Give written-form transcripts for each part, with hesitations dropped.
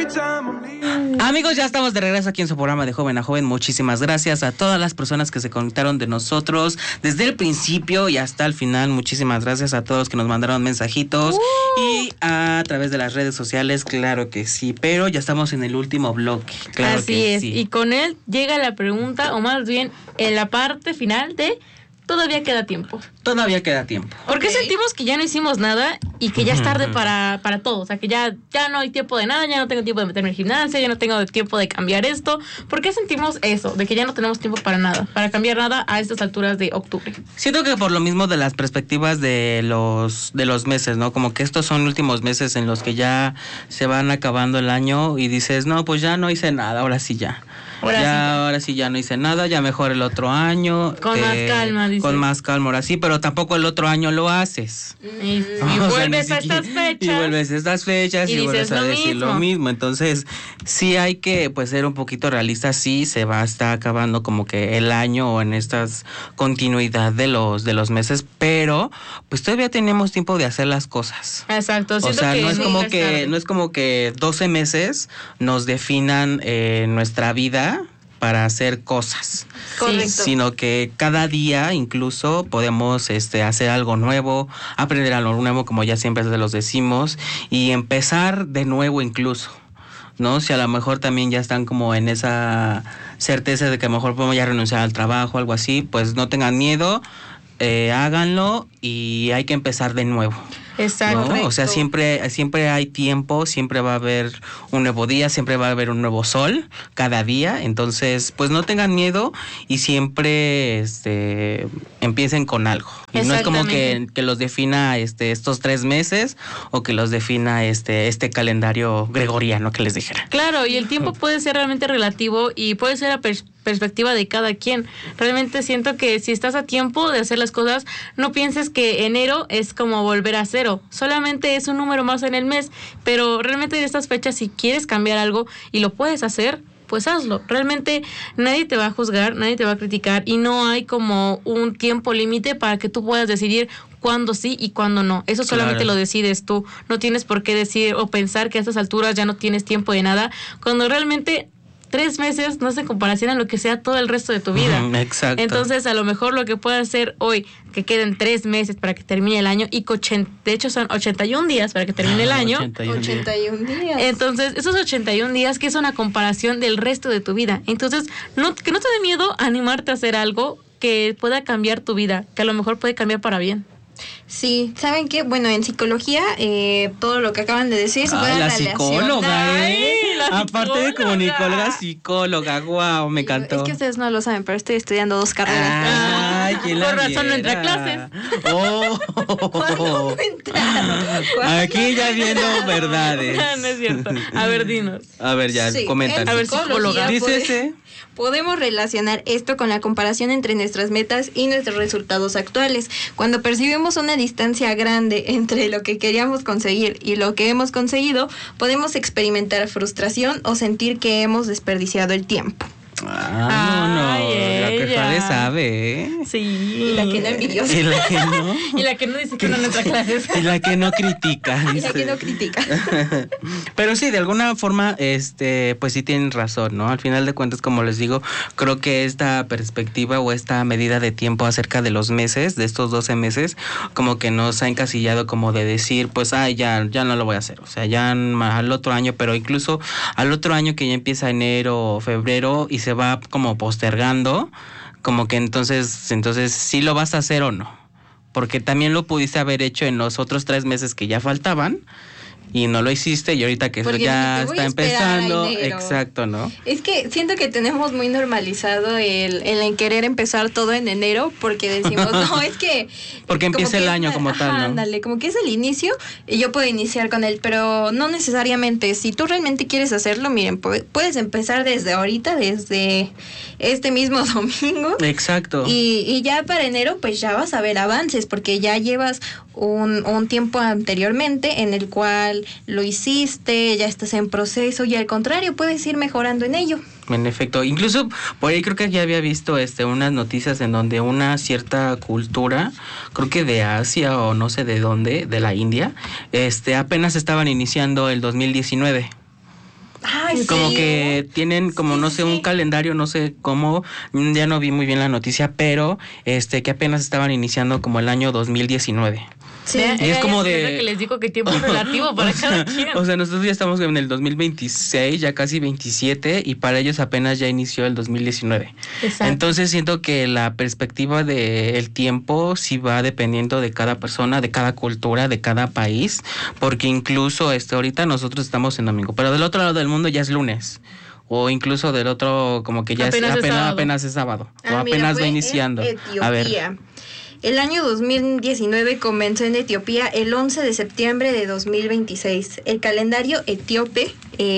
Amigos, ya estamos de regreso aquí en su programa de Joven a Joven. Muchísimas gracias a todas las personas que se conectaron de nosotros desde el principio y hasta el final. Muchísimas gracias a todos que nos mandaron mensajitos y a través de las redes sociales, claro que sí. Pero ya estamos en el último bloque, claro. Así que es, sí. Y con él llega la pregunta, o más bien en la parte final de todavía queda tiempo. Todavía queda tiempo. ¿Por qué sentimos que ya no hicimos nada y que ya es tarde para todo? O sea, que ya no hay tiempo de nada, ya no tengo tiempo de meterme en gimnasia, ya no tengo tiempo de cambiar esto. ¿Por qué sentimos eso? De que ya no tenemos tiempo para nada, para cambiar nada a estas alturas de octubre. Siento que por lo mismo de las perspectivas de los meses, ¿no? Como que estos son últimos meses en los que ya se van acabando el año y dices, no, pues ya no hice nada, ahora sí ya. Ahora sí ya no hice nada, ya mejor el otro año. Con más calma, dices. Con más calma, ahora sí, pero tampoco el otro año lo haces. Y vuelves a estas fechas. Y vuelves a estas fechas y vuelves a decir lo mismo. Entonces, sí hay que pues ser un poquito realistas. Sí, se va a estar acabando como que el año o en estas continuidad de los meses, pero pues todavía tenemos tiempo de hacer las cosas. Exacto. O sea, no es como que 12 meses nos definan nuestra vida para hacer cosas. Correcto. Sino que cada día incluso podemos hacer algo nuevo, aprender algo nuevo, como ya siempre se los decimos, y empezar de nuevo incluso, ¿no? Si a lo mejor también ya están como en esa certeza de que a lo mejor podemos ya renunciar al trabajo, algo así, pues no tengan miedo, háganlo y hay que empezar de nuevo. Exacto. ¿No? O sea, siempre hay tiempo, siempre va a haber un nuevo día, siempre va a haber un nuevo sol cada día. Entonces, pues no tengan miedo y siempre empiecen con algo. Y no es como que los defina estos 3 meses o que los defina este calendario gregoriano que les dijera. Claro, y el tiempo puede ser realmente relativo y puede ser a perspectiva de cada quien. Realmente siento que si estás a tiempo de hacer las cosas, no pienses que enero es como volver a cero. Solamente es un número más en el mes, pero realmente en estas fechas, si quieres cambiar algo y lo puedes hacer, pues hazlo. Realmente nadie te va a juzgar, nadie te va a criticar y no hay como un tiempo límite para que tú puedas decidir cuándo sí y cuándo no. Eso solamente lo decides tú. No tienes por qué decir o pensar que a estas alturas ya no tienes tiempo de nada, cuando realmente 3 meses no es en comparación a lo que sea todo el resto de tu vida. Exacto. Entonces, a lo mejor lo que puedes hacer hoy, que queden 3 meses para que termine el año, y de hecho son 81 días para que termine el año. 81 días. Entonces, esos 81 días, que es una comparación del resto de tu vida. Entonces, que no te dé miedo animarte a hacer algo que pueda cambiar tu vida, que a lo mejor puede cambiar para bien. Sí, ¿saben qué? Bueno, en psicología, todo lo que acaban de decir... la psicóloga, aparte de comunicóloga, psicóloga, wow, me encantó. Es que ustedes no lo saben, pero estoy estudiando 2 carreras. Ay, por razón no entra a clases. ¿Cuándo entrar? Aquí ya viendo verdades. No es cierto. A ver, dinos. A ver, ya, comentan. A ver, psicóloga. Dice Podemos relacionar esto con la comparación entre nuestras metas y nuestros resultados actuales. Cuando percibimos una distancia grande entre lo que queríamos conseguir y lo que hemos conseguido, podemos experimentar frustración o sentir que hemos desperdiciado el tiempo. La que Jade sabe, ¿eh? Sí. Y la que no envidiosa. Y la que no. Y la que no dice que no entra a clases. Y la que no critica. Y la que no critica. Pero sí, de alguna forma, pues sí tienen razón, ¿no? Al final de cuentas, como les digo, creo que esta perspectiva o esta medida de tiempo acerca de los meses, de estos 12 meses, como que nos ha encasillado como de decir, pues, ya no lo voy a hacer. O sea, ya al otro año, pero incluso al otro año que ya empieza enero o febrero y se va como postergando, como que entonces sí lo vas a hacer o no, porque también lo pudiste haber hecho en los otros 3 meses que ya faltaban y no lo hiciste, y ahorita que porque ya está empezando, exacto, ¿no? Es que siento que tenemos muy normalizado el querer empezar todo en enero, porque decimos, no, es que... Porque empieza el año como tal, ¿no? Ándale, como que es el inicio y yo puedo iniciar con él, pero no necesariamente. Si tú realmente quieres hacerlo, miren, puedes empezar desde ahorita, desde este mismo domingo. Exacto. Y ya para enero, pues ya vas a ver avances, porque ya llevas un tiempo anteriormente en el cual lo hiciste, ya estás en proceso, y al contrario, puedes ir mejorando en ello. En efecto, incluso por ahí creo que ya había visto unas noticias en donde una cierta cultura, creo que de Asia o no sé de dónde, de la India, apenas estaban iniciando el 2019. Ay, como sí. que tienen como Sí, no sí, sé, un sí. calendario, no sé cómo, ya no vi muy bien la noticia, pero que apenas estaban iniciando como el año 2019. Sí. Y es como de... que les digo que tiempo es relativo para cada quien. O sea, nosotros ya estamos en el 2026, ya casi 27, y para ellos apenas ya inició el 2019. Exacto. Entonces siento que la perspectiva del tiempo sí va dependiendo de cada persona, de cada cultura, de cada país, porque incluso ahorita nosotros estamos en domingo, pero del otro lado del mundo ya es lunes. O incluso del otro, como que ya apenas es sábado. O Mira, apenas fue va en iniciando. A ver. Etiopía. El año 2019 comenzó en Etiopía el 11 de septiembre de 2026. El calendario etíope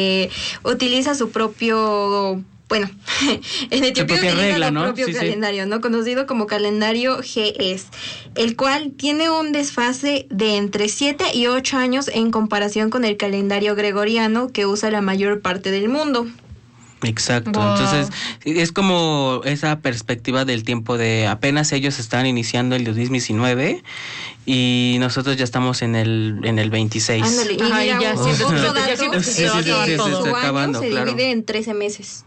utiliza su propio... Bueno, en Etiopía propia utiliza regla, su ¿no? propio Sí, sí. calendario, ¿no? Conocido como calendario GES, el cual tiene un desfase de entre 7 y 8 años en comparación con el calendario gregoriano que usa la mayor parte del mundo. Exacto, Wow. Entonces es como esa perspectiva del tiempo de apenas ellos están iniciando el 2019 y nosotros ya estamos en el 26. Ándale, y Ajá, y mira, ya otro sientes- dato ya sientes que se va a es que acabar todo. su Se está año acabando, se claro. divide en 13 meses.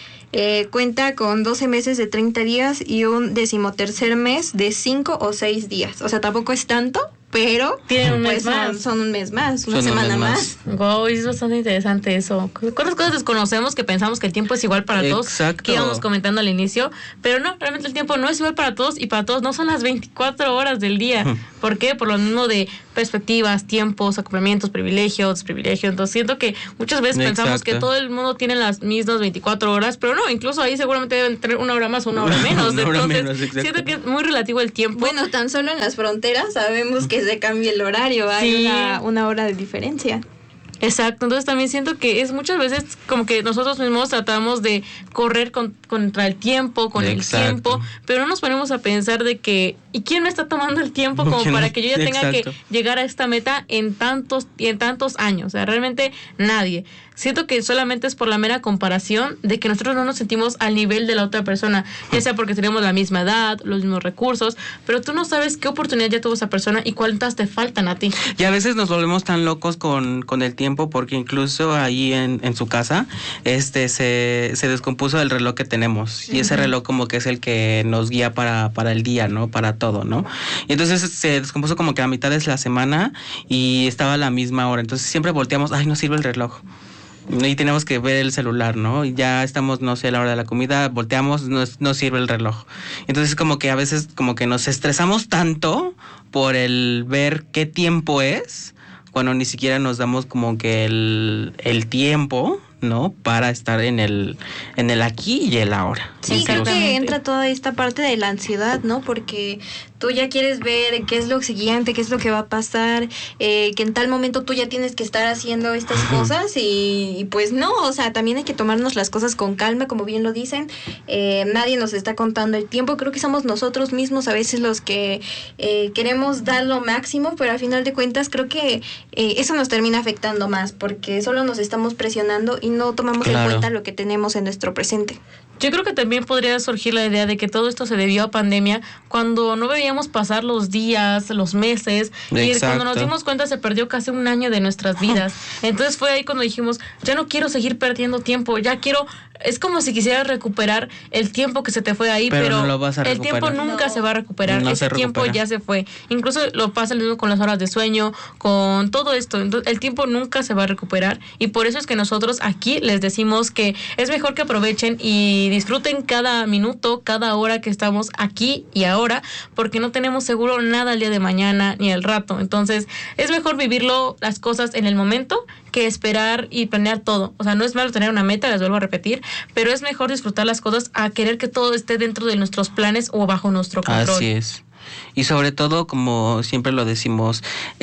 Cuenta con 12 meses de 30 días y un 13º mes de 5 o 6 días. O sea, tampoco es tanto, pero Tienen un mes pues más. son un mes más, una Son un semana mes más. Wow, es bastante interesante eso. ¿Cuántas cosas desconocemos que pensamos que el tiempo es igual para todos? Exacto. Que íbamos comentando al inicio, pero no, realmente el tiempo no es igual para todos y para todos no son las 24 horas del día. ¿Por qué? Por lo mismo de perspectivas, tiempos, acoplamientos, privilegios. Entonces siento que muchas veces pensamos Exacto. que todo el mundo tiene las mismas 24 horas, pero no, incluso ahí seguramente deben tener una hora más o una hora menos. Una hora Entonces menos, exacto. siento que es muy relativo el tiempo. Bueno, tan solo en las fronteras sabemos que se cambia el horario, hay Sí. una hora de diferencia. Exacto, entonces también siento que es muchas veces como que nosotros mismos tratamos de correr contra el tiempo, con Exacto. el tiempo, pero no nos ponemos a pensar de que, ¿y quién me está tomando el tiempo como ¿Quién? para que yo ya tenga Exacto. que llegar a esta meta en tantos años? O sea, realmente nadie. Siento que solamente es por la mera comparación de que nosotros no nos sentimos al nivel de la otra persona, ya sea porque tenemos la misma edad, los mismos recursos, pero tú no sabes qué oportunidad ya tuvo esa persona y cuántas te faltan a ti. Y a veces nos volvemos tan locos con el tiempo porque incluso ahí en su casa se descompuso el reloj que tenemos y ese reloj como que es el que nos guía para el día, ¿no? Para todo, ¿no? Y entonces se descompuso como que a mitad de la semana y estaba a la misma hora, entonces siempre volteamos, ay, no sirve el reloj. Y tenemos que ver el celular, ¿no? Y ya estamos, no sé, a la hora de la comida, volteamos, no sirve el reloj. Entonces como que a veces como que nos estresamos tanto por el ver qué tiempo es, cuando ni siquiera nos damos como que el tiempo, ¿no? Para estar en el aquí y el ahora. Sí, creo Exactamente. que entra toda esta parte de la ansiedad, ¿no? Porque tú ya quieres ver qué es lo siguiente, qué es lo que va a pasar, que en tal momento tú ya tienes que estar haciendo estas cosas y pues no, o sea, también hay que tomarnos las cosas con calma, como bien lo dicen. Nadie nos está contando el tiempo, creo que somos nosotros mismos a veces los que queremos dar lo máximo, pero al final de cuentas creo que eso nos termina afectando más, porque solo nos estamos presionando y no tomamos en Claro. cuenta lo que tenemos en nuestro presente. Yo creo que también podría surgir la idea de que todo esto se debió a pandemia cuando no veíamos pasar los días, los meses, y Exacto. cuando nos dimos cuenta se perdió casi un año de nuestras vidas. Entonces fue ahí cuando dijimos, ya no quiero seguir perdiendo tiempo, ya quiero, es como si quisieras recuperar el tiempo que se te fue ahí, Pero pero no lo vas a el tiempo recuperar. nunca No. se va a recuperar, No ese se tiempo recupera. ya se fue. Incluso lo pasa lo mismo con las horas de sueño, con todo esto. Entonces, el tiempo nunca se va a recuperar y por eso es que nosotros aquí les decimos que es mejor que aprovechen y disfruten cada minuto, cada hora que estamos aquí y ahora, porque no tenemos seguro nada el día de mañana ni el rato. Entonces, es mejor vivirlo las cosas en el momento que esperar y planear todo. O sea, no es malo tener una meta, les vuelvo a repetir, pero es mejor disfrutar las cosas a querer que todo esté dentro de nuestros planes o bajo nuestro control. Así es. Y sobre todo, como siempre lo decimos,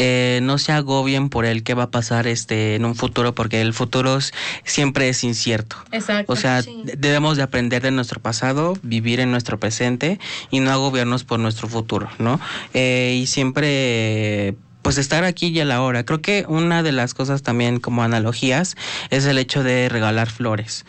no se agobien por el qué va a pasar en un futuro, porque el futuro siempre es incierto. Exacto. O sea, Sí. debemos de aprender de nuestro pasado, vivir en nuestro presente y no agobiarnos por nuestro futuro, ¿no? Y siempre pues estar aquí y a la hora. Creo que una de las cosas también como analogías es el hecho de regalar flores.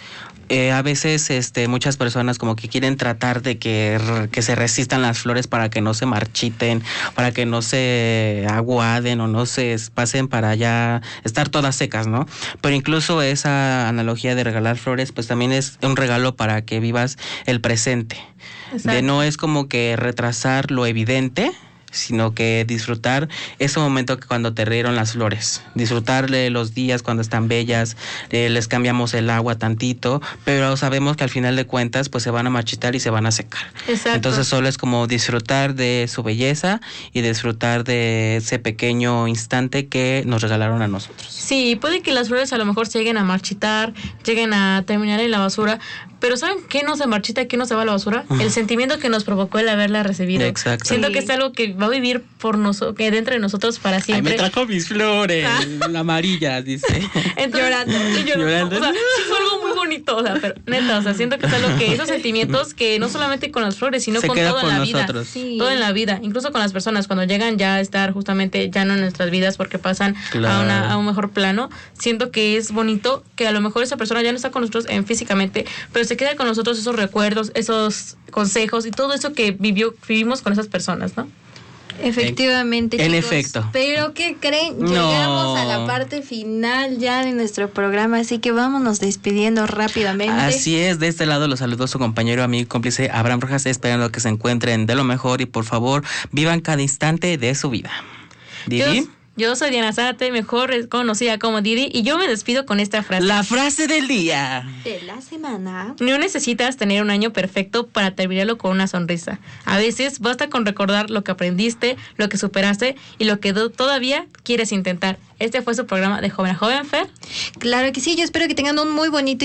A veces muchas personas como que quieren tratar de que se resistan las flores para que no se marchiten, para que no se aguaden o no se pasen para ya estar todas secas, ¿no? Pero incluso esa analogía de regalar flores pues también es un regalo para que vivas el presente. Exacto. De no es como que retrasar lo evidente, sino que disfrutar ese momento que cuando te rieron las flores, disfrutarle los días cuando están bellas, les cambiamos el agua tantito, pero sabemos que al final de cuentas pues se van a marchitar y se van a secar. Exacto. Entonces solo es como disfrutar de su belleza y disfrutar de ese pequeño instante que nos regalaron a nosotros. Sí, puede que las flores a lo mejor se lleguen a marchitar, lleguen a terminar en la basura, pero ¿saben qué no se marchita y qué no se va a la basura? El sentimiento que nos provocó el haberla recibido. Exacto. Siento que es algo que va a vivir por nosotros, que dentro de nosotros para siempre. Ay, me trajo mis flores, amarillas, dice. Entonces, llorando. O sea, sí fue algo muy bonito, o sea, pero neta, o sea, siento que es algo que esos sentimientos que no solamente con las flores, sino se con queda toda por la nosotros. vida. Sí. Todo en la vida, incluso con las personas, cuando llegan ya a estar justamente ya no en nuestras vidas porque pasan a un mejor plano, siento que es bonito que a lo mejor esa persona ya no está con nosotros físicamente, pero se queda con nosotros esos recuerdos, esos consejos y todo eso que vivimos con esas personas, ¿no? Efectivamente, chicos. En efecto. Pero ¿qué creen? Llegamos a la parte final ya de nuestro programa, así que vámonos despidiendo rápidamente. Así es, de este lado los saludo su compañero, amigo y cómplice Abraham Rojas, esperando que se encuentren de lo mejor y por favor vivan cada instante de su vida. Didi. Yo soy Diana Zárate, mejor conocida como Didi, y yo me despido con esta frase. La frase del día. De la semana. No necesitas tener un año perfecto para terminarlo con una sonrisa. A veces basta con recordar lo que aprendiste, lo que superaste y lo que todavía quieres intentar. Este fue su programa de Joven a Joven, Fer. Claro que sí, yo espero que tengan un muy bonito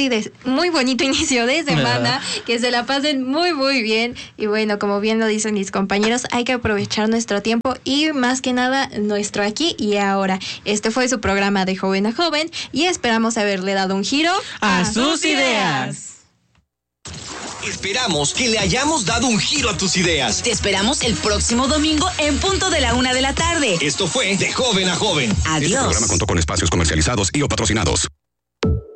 inicio de semana, que se la pasen muy muy bien. Y bueno, como bien lo dicen mis compañeros, hay que aprovechar nuestro tiempo y más que nada nuestro aquí y ahora. Este fue su programa de Joven a Joven y esperamos haberle dado un giro a sus ideas. Esperamos que le hayamos dado un giro a tus ideas. Te esperamos el próximo domingo en punto de la 1:00 p.m. Esto fue De Joven a Joven. Adiós. Este programa contó con espacios comercializados y o patrocinados.